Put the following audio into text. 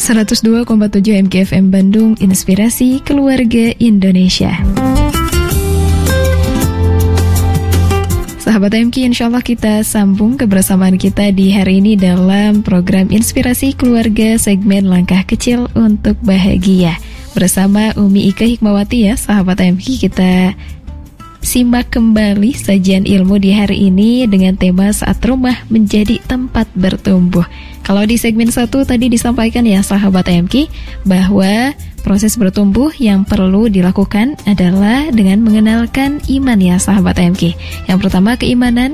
102,7 MKFM Bandung, Inspirasi Keluarga Indonesia. Sahabat MK, insya Allah kita sambung kebersamaan kita di hari ini dalam program Inspirasi Keluarga segmen Langkah Kecil untuk Bahagia. Bersama Umi Ika Hikmawati ya, sahabat MK, kita simak kembali sajian ilmu di hari ini dengan tema saat rumah menjadi tempat bertumbuh. Kalau di segmen 1 tadi disampaikan ya sahabat MK, bahwa proses bertumbuh yang perlu dilakukan adalah dengan mengenalkan iman ya sahabat MK. Yang pertama keimanan,